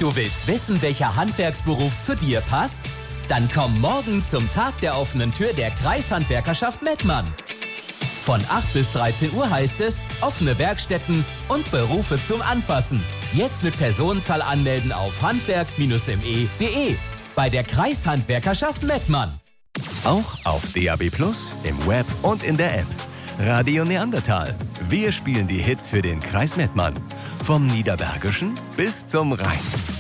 Du willst wissen, welcher Handwerksberuf zu dir passt? Dann komm morgen zum Tag der offenen Tür der Kreishandwerkerschaft Mettmann. Von 8 bis 13 Uhr heißt es offene Werkstätten und Berufe zum Anfassen. Jetzt mit Personenzahl anmelden auf handwerk-me.de bei der Kreishandwerkerschaft Mettmann. Auch auf DAB+, im Web und in der App. Radio Neandertal. Wir spielen die Hits für den Kreis Mettmann. Vom Niederbergischen bis zum Rhein.